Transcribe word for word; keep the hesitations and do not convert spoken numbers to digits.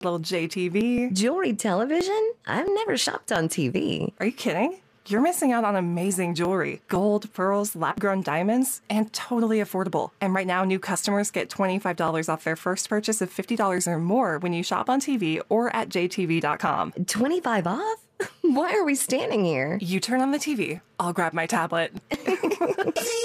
Little J T V. Jewelry television? I've never shopped on T V. Are you kidding? You're missing out on amazing jewelry. Gold, pearls, lab-grown diamonds, and totally affordable. And right now, new customers get twenty-five dollars off their first purchase of fifty dollars or more when you shop on T V or at J T V dot com. twenty-five off? Why are we standing here? You turn on the T V, I'll grab my tablet.